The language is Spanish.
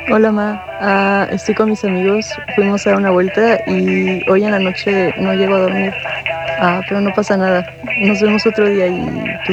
Hola, Ma. Estoy con mis amigos. Fuimos a dar una vuelta y hoy en la noche no llego a dormir. Pero no pasa nada. Nos vemos otro día y